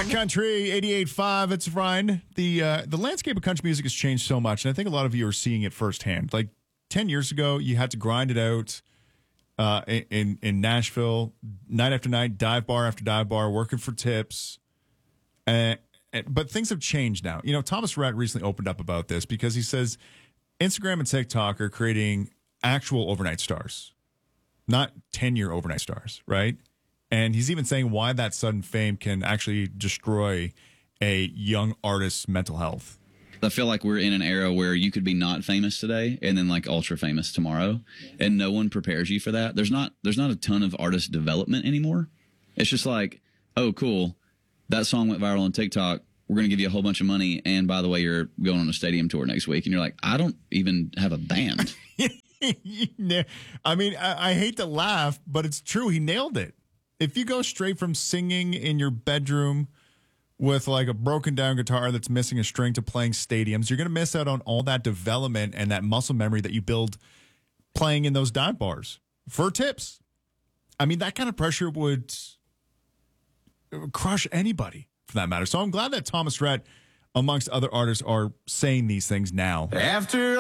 Country 88.5. It's Ryan. The landscape of country music has changed so much, and I think a lot of you are seeing it firsthand. Like 10 years ago, you had to grind it out in Nashville, night after night, dive bar after dive bar, working for tips. But things have changed now. You know, Thomas Rhett recently opened up about this because he says Instagram and TikTok are creating actual overnight stars, not 10-year overnight stars, right? And he's even saying why that sudden fame can actually destroy a young artist's mental health. I feel like we're in an era where you could be not famous today and then like ultra famous tomorrow, and no one prepares you for that. There's not a ton of artist development anymore. It's just like, oh, cool, that song went viral on TikTok. We're going to give you a whole bunch of money, and by the way, you're going on a stadium tour next week. And you're like, I don't even have a band. I mean, I hate to laugh, but it's true. He nailed it. If you go straight from singing in your bedroom with like a broken down guitar that's missing a string to playing stadiums, you're going to miss out on all that development and that muscle memory that you build playing in those dive bars for tips. I mean, that kind of pressure would crush anybody for that matter. So I'm glad that Thomas Rhett, amongst other artists, are saying these things now. After